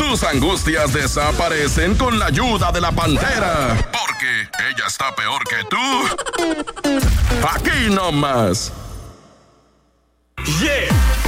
Tus angustias desaparecen con la ayuda de la Pantera. Porque ella está peor que tú. Aquí nomás. Yeah.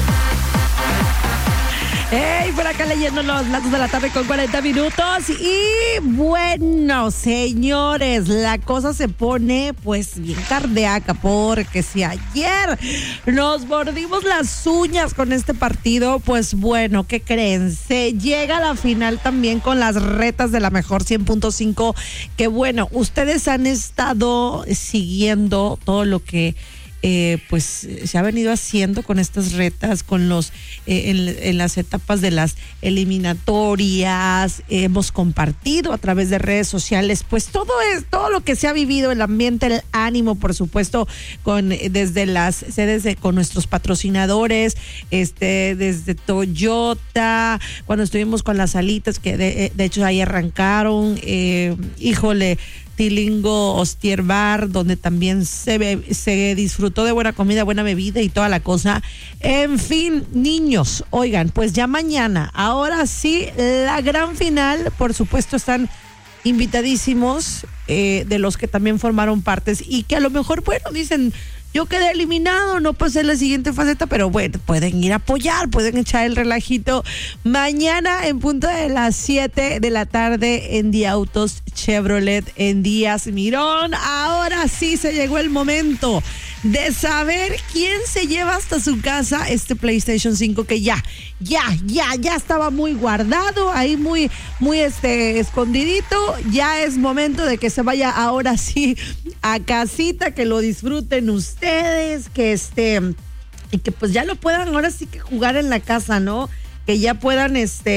Hey, por acá leyendo los datos de la tarde con 40 minutos. Y bueno, señores, la cosa se pone pues bien cardíaca, porque si ayer nos mordimos las uñas con este partido, pues bueno, ¿qué creen? Se llega a la final también con las retas de la mejor 100.5, que bueno, ustedes han estado siguiendo todo lo que pues se ha venido haciendo con estas retas, con los en las etapas de las eliminatorias. Hemos compartido a través de redes sociales pues todo lo que se ha vivido, el ambiente, el ánimo, por supuesto, desde las sedes con nuestros patrocinadores, desde Toyota, cuando estuvimos con las alitas que de hecho ahí arrancaron, Tilingo Ostier Bar, donde también se disfrutó de buena comida, buena bebida y toda la cosa. En fin, niños, oigan, pues ya mañana, ahora sí, la gran final, por supuesto, están invitadísimos de los que también formaron partes y que a lo mejor, bueno, dicen, yo quedé eliminado, no pasé la siguiente faceta, pero bueno, pueden ir a apoyar, pueden echar el relajito mañana en punto de las 7 de la tarde en The Autos Chevrolet en Díaz Mirón. Ahora sí se llegó el momento de saber quién se lleva hasta su casa este PlayStation 5 que ya estaba muy guardado, ahí muy escondidito. Ya es momento de que se vaya ahora sí a casita, que lo disfruten ustedes, y que pues ya lo puedan ahora sí que jugar en la casa, ¿no? Que ya puedan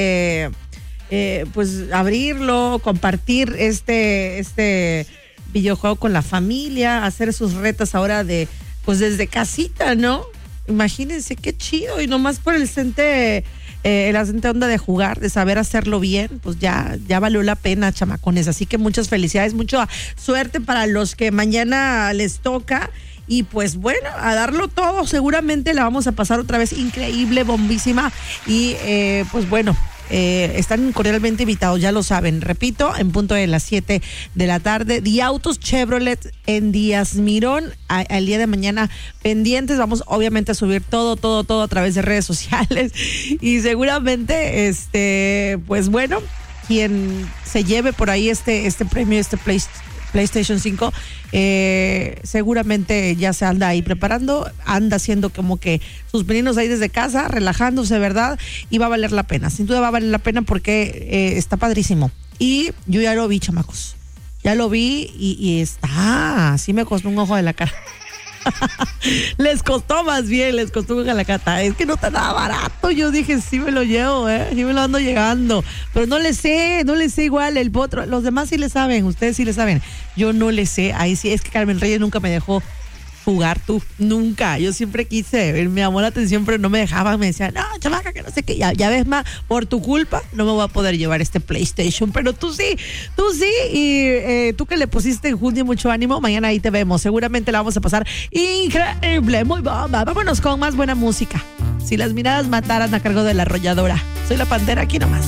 pues abrirlo, compartir este videojuego con la familia, hacer sus retas ahora pues desde casita, ¿no? Imagínense qué chido, y nomás por el acente onda de jugar, de saber hacerlo bien, pues ya valió la pena, chamacones. Así que muchas felicidades, mucha suerte para los que mañana les toca. Y pues bueno, a darlo todo, seguramente la vamos a pasar otra vez increíble, bombísima. Y pues bueno, están cordialmente invitados, ya lo saben. Repito, en punto de las 7 de la tarde, The Autos Chevrolet en Díaz Mirón. Al día de mañana pendientes, vamos obviamente a subir todo a través de redes sociales. Y seguramente, pues bueno, quien se lleve por ahí este premio, PlayStation 5, seguramente ya se anda ahí preparando, anda haciendo como que sus meninos ahí desde casa, relajándose, ¿verdad? Y va a valer la pena, sin duda va a valer la pena, porque está padrísimo. Y yo ya lo vi, chamacos, ya lo vi y sí me costó un ojo de la cara. les costó un ojo de la cara. Es que no está nada barato. Yo dije, sí me lo llevo, sí me lo ando llegando, pero no le sé igual el potro. Los demás sí le saben, ustedes sí le saben, yo no le sé. Ahí sí, es que Carmen Reyes nunca me dejó jugar, tú, nunca. Yo siempre quise, me llamó la atención, pero no me dejaban, me decían, no, chamaca, que no sé qué, ya ves, más por tu culpa no me voy a poder llevar este PlayStation, pero tú sí, y tú que le pusiste en junio mucho ánimo, mañana ahí te vemos, seguramente la vamos a pasar increíble, muy bomba. Vámonos con más buena música. Si las miradas mataran, a cargo de La Arrolladora. Soy La Pantera, aquí nomás.